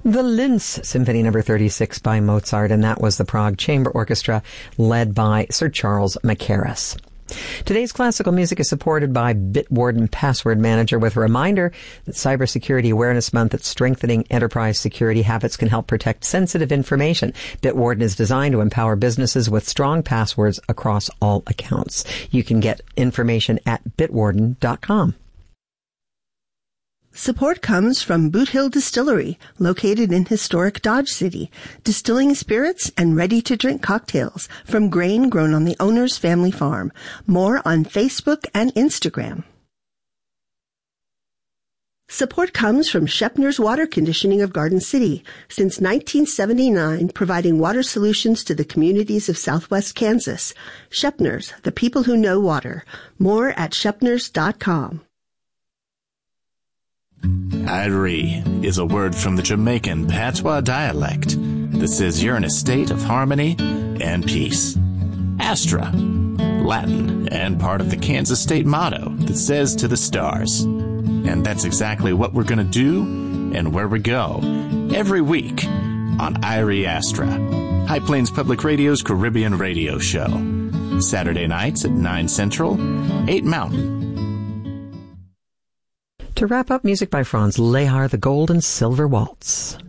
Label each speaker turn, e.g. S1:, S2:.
S1: The Linz Symphony No. 36 by Mozart, and that was the Prague Chamber Orchestra led by Sir Charles Mackerras. Today's classical music is supported by Bitwarden Password Manager with a reminder that Cybersecurity Awareness Month at strengthening enterprise security habits can help protect sensitive information. Bitwarden is designed to empower businesses with strong passwords across all accounts. You can get information at bitwarden.com.
S2: Support comes from Boot Hill Distillery, located in historic Dodge City, distilling spirits and ready-to-drink cocktails from grain grown on the owner's family farm. More on Facebook and Instagram. Support comes from Shepner's Water Conditioning of Garden City, since 1979, providing water solutions to the communities of southwest Kansas. Shepner's, the people who know water. More at shepners.com.
S3: Irie is a word from the Jamaican patois dialect that says you're in a state of harmony and peace. Astra, Latin, and part of the Kansas state motto that says to the stars. And that's exactly what we're going to do and where we go every week on Irie Astra, High Plains Public Radio's Caribbean radio show. Saturday nights at 9 Central, 8 Mountain.
S1: To wrap up, music by Franz Lehár, the Gold and Silver Waltz.